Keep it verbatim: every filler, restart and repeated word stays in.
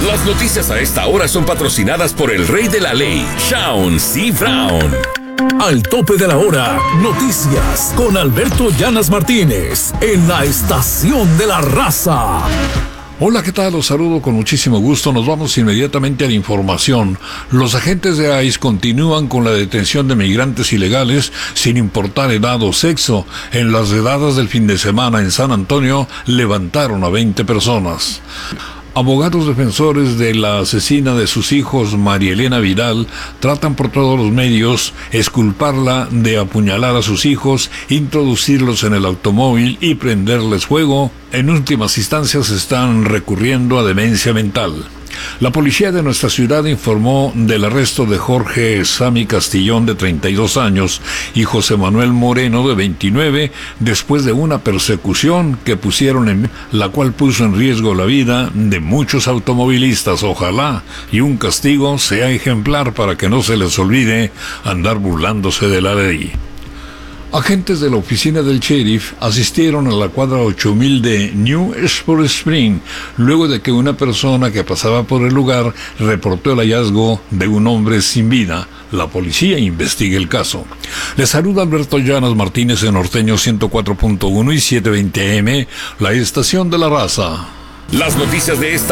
Las noticias a esta hora son patrocinadas por el rey de la ley, Shaun C. Brown. Al tope de la hora, noticias con Alberto Llanas Martínez en la Estación de la Raza. Hola, ¿qué tal? Los saludo con muchísimo gusto. Nos vamos inmediatamente a la información. Los agentes de I C E continúan con la detención de migrantes ilegales sin importar edad o sexo. En las redadas del fin de semana en San Antonio levantaron a veinte personas. Abogados defensores de la asesina de sus hijos, María Elena Vidal, tratan por todos los medios exculparla de apuñalar a sus hijos, introducirlos en el automóvil y prenderles fuego. En últimas instancias están recurriendo a demencia mental. La policía de nuestra ciudad informó del arresto de Jorge Sammy Castillón, de treinta y dos años, y José Manuel Moreno, de veintinueve, después de una persecución que pusieron en la cual puso en riesgo la vida de muchos automovilistas. Ojalá y un castigo sea ejemplar para que no se les olvide andar burlándose de la ley. Agentes de la oficina del sheriff asistieron a la cuadra ocho mil de New Sport Spring luego de que una persona que pasaba por el lugar reportó el hallazgo de un hombre sin vida. La policía investiga el caso. Les saluda Alberto Llanas Martínez en Norteño ciento cuatro punto uno y setecientos veinte A M, la Estación de la Raza. Las noticias de esta